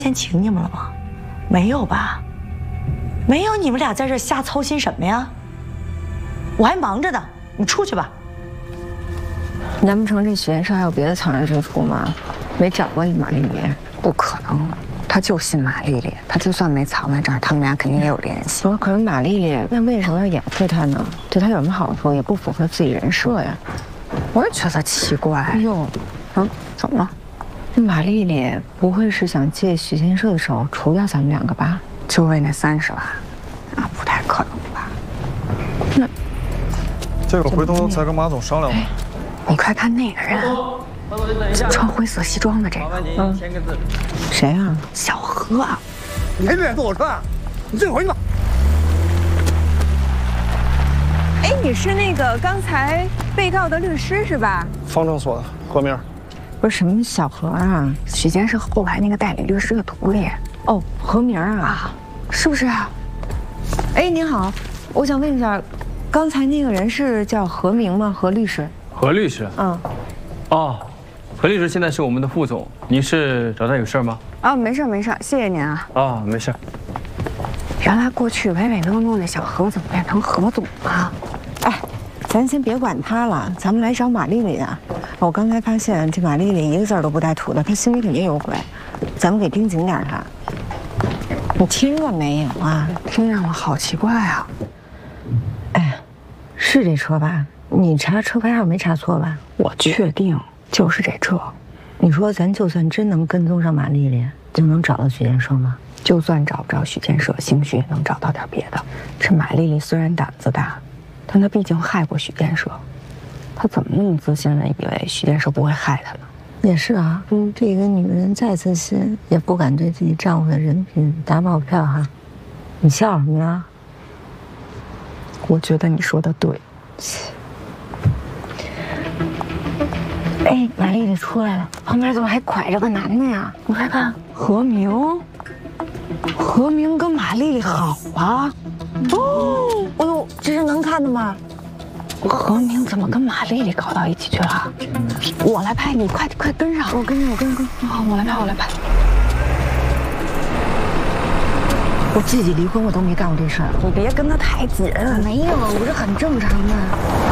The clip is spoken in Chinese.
先请你们了吗？没有吧？没有，你们俩在这瞎操心什么呀？我还忙着呢，你出去吧。 难不成这许先生还有别的藏身之处吗？没找过你马丽丽？ 不可能，他就信马丽丽，他就算没藏在这儿，他们俩肯定也有联系。 可是马丽丽那为什么要掩护他呢？对他有什么好处？也不符合自己人设呀。 我也觉得奇怪。 哎呦， 怎么了？ 那马丽丽不会是想借许先生的手除掉咱们两个吧？ 就为那30万，那不太可能吧？ 那这个回头再跟马总商量吧。 你快看那个人，穿灰色西装的这个， 谁啊？ 小何。 你还愿意坐我车啊？你自己回去吧。 哎，你是那个刚才被告的律师是吧？ 方正所的何明。 不是什么小何啊？ 许坚是后来那个代理律师的徒弟。 哦，何明啊， 是不是啊？ 哎，您好，我想问一下，刚才那个人是叫何明吗？何律师？ 何律师？哦，何律师现在是我们的副总，您是找他有事吗？ 啊，没事没事，谢谢您啊。 啊，没事。 原来过去唯唯诺诺的小何怎么变成何总了？ 哎，咱先别管他了，咱们来找马丽丽啊。我刚才发现这马丽丽一个字都不带吐的，她心里肯定有鬼，咱们给盯紧点她。你听过没有啊？ 听让我好奇怪啊！ 哎，是这车吧？你查车牌号没查错吧？ 我确定就是这车。 你说咱就算真能跟踪上马丽丽，就能找到许建设吗？ 就算找不着许建设，兴许也能找到点别的。这马丽丽虽然胆子大，但她毕竟害过许建设。她怎么那么自信的以为许建设不会害她呢？ 也是啊，这个女人再自信，也不敢对自己丈夫的人品打保票哈。你笑什么呀？ 我觉得你说的对。 哎，马丽丽出来了，旁边怎么还拐着个男的呀？你快看，何明，何明跟马丽丽好啊！哦，哎呦，这是能看的吗？ 何明怎么跟马丽丽搞到一起去了？我来拍，你快跟上！ 我跟上。 啊，我来拍。 我自己离婚我都没干过这事儿。 你别跟他太紧。 没有，我这很正常的。